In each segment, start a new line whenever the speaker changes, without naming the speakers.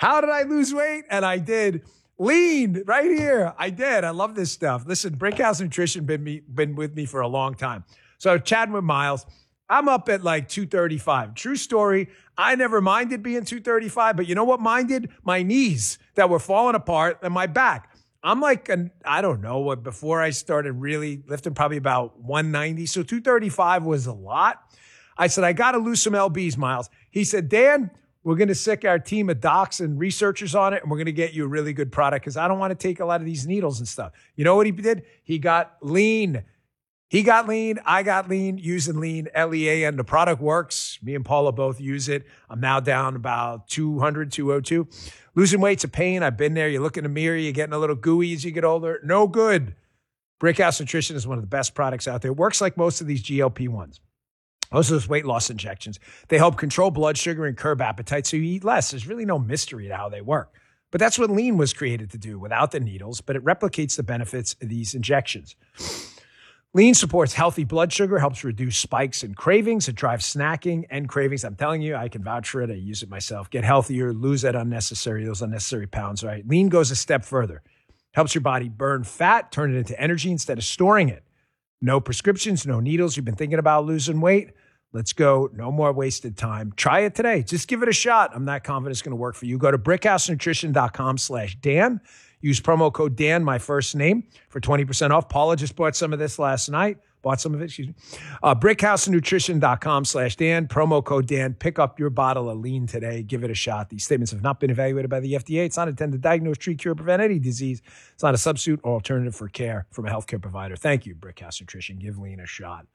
How did I lose weight? And I did. Lean right here. I did. I love this stuff. Listen, Brickhouse Nutrition been with me for a long time. So chatting with Miles, I'm up at like 235. True story. I never minded being 235, but you know what minded? My knees that were falling apart and my back. I'm like, I don't know, before I started really lifting, probably about 190. So 235 was a lot. I said, I got to lose some LBs, Miles. He said, Dan, we're going to sick our team of docs and researchers on it, and we're going to get you a really good product because I don't want to take a lot of these needles and stuff. You know what he did? He got lean. He got lean. I got lean using lean, LEAN. The product works. Me and Paula both use it. I'm now down about 200, 202. Losing weight's a pain. I've been there. You look in the mirror, you're getting a little gooey as you get older. No good. Brickhouse Nutrition is one of the best products out there. It works like most of these GLP-1s. Most of those weight loss injections. They help control blood sugar and curb appetite so you eat less. There's really no mystery to how they work. But that's what lean was created to do without the needles, but it replicates the benefits of these injections. Lean supports healthy blood sugar, helps reduce spikes and cravings. It drives snacking and cravings. I'm telling you, I can vouch for it. I use it myself. Get healthier, lose those unnecessary pounds, right? Lean goes a step further. Helps your body burn fat, turn it into energy instead of storing it. No prescriptions, no needles. You've been thinking about losing weight? Let's go. No more wasted time. Try it today. Just give it a shot. I'm not confident it's going to work for you. Go to brickhousenutrition.com/Dan. Use promo code Dan, my first name, for 20% off. Paula just bought some of this last night. Brickhousenutrition.com/Dan. Promo code Dan. Pick up your bottle of lean today. Give it a shot. These statements have not been evaluated by the FDA. It's not intended to diagnose, treat, cure, prevent any disease. It's not a substitute or alternative for care from a healthcare provider. Thank you, Brickhouse Nutrition. Give lean a shot.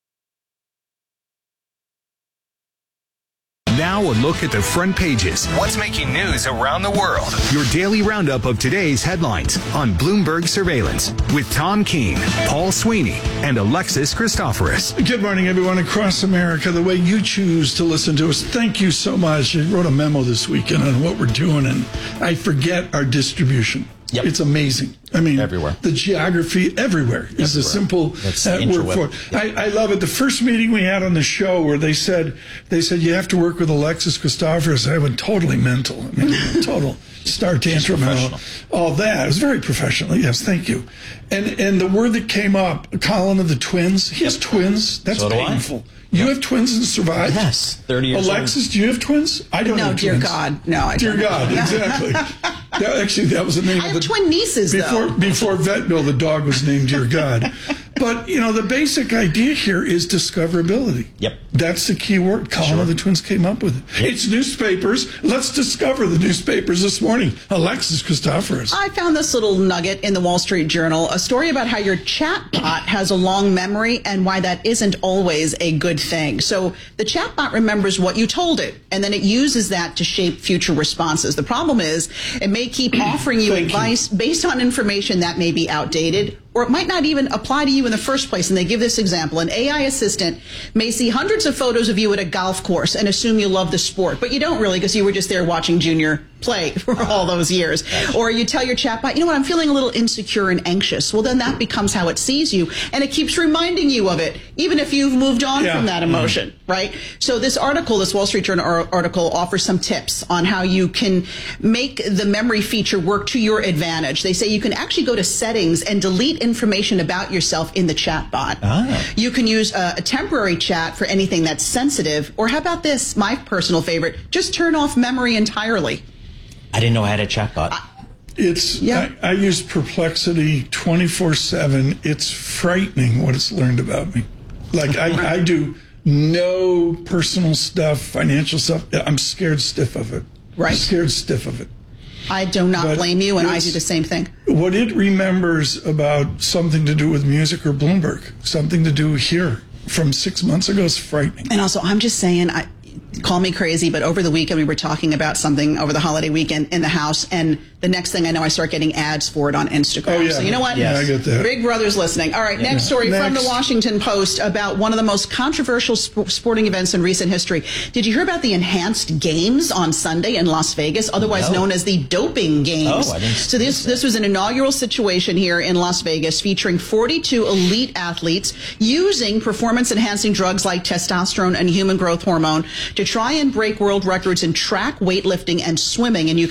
Now a look at the front pages.
What's making news around the world?
Your daily roundup of today's headlines on Bloomberg Surveillance with Tom Keene, Paul Sweeney, and Alexis Christoforous.
Good morning, everyone across America. The way you choose to listen to us, thank you so much. I wrote a memo this weekend on what we're doing, and I forget our distribution. Yep. It's amazing. I mean, everywhere. The geography everywhere is a simple word for it. Yep. I love it. The first meeting we had on the show where they said you have to work with Alexis Christoforous. I went totally mental. I mean, total star tantrum and all that. It was very professional. Yes, thank you. And the word that came up, Colin of the twins. He has twins. That's so painful. You have twins and survived?
Yes, 30 years old.
Alexis, do you have twins? I don't have
dear
twins.
God. No, I
don't. Dear God, exactly. That was the name
I
of
have twin nieces,
before Vetville, the dog was named Dear God. But, the basic idea here is discoverability.
Yep.
That's the key word. Colin of the twins came up with it. Yep. It's newspapers. Let's discover the newspapers this morning. Alexis Christoforous.
I found this little nugget in the Wall Street Journal, a story about how your chatbot has a long memory and why that isn't always a good thing. So the chatbot remembers what you told it, and then it uses that to shape future responses. The problem is it may keep offering you advice based on information that may be outdated, or it might not even apply to you in the first place. And they give this example. An AI assistant may see hundreds of photos of you at a golf course and assume you love the sport, but you don't really because you were just there watching Junior play for all those years. Or you tell your chatbot, you know what, I'm feeling a little insecure and anxious. Well, then that becomes how it sees you, and it keeps reminding you of it, even if you've moved on from that emotion, right? So this article, this Wall Street Journal article, offers some tips on how you can make the memory feature work to your advantage. They say you can actually go to settings and delete information about yourself in the chatbot. You can use a temporary chat for anything that's sensitive, or how about this, my personal favorite, just turn off memory entirely.
I didn't know I had a chatbot.
I use Perplexity 24/7. It's frightening what it's learned about me. Like I do no personal stuff, financial stuff. I'm scared stiff of it.
Right.
I'm scared stiff of it.
I do not blame you, and I do the same thing.
What it remembers about something to do with music or Bloomberg, something to do here from 6 months ago is frightening.
And also, I'm just saying, call me crazy, but over the weekend we were talking about something over the holiday weekend in the house, and the next thing I know, I start getting ads for it on Instagram.
Oh, yeah.
So you know what?
Yeah, I get that.
Big Brother's listening. All right, next story from the Washington Post about one of the most controversial sporting events in recent history. Did you hear about the enhanced games on Sunday in Las Vegas, otherwise known as the doping games?
Oh, I didn't
so this was an inaugural situation here in Las Vegas featuring 42 elite athletes using performance-enhancing drugs like testosterone and human growth hormone to try and break world records in track, weightlifting, and swimming. And you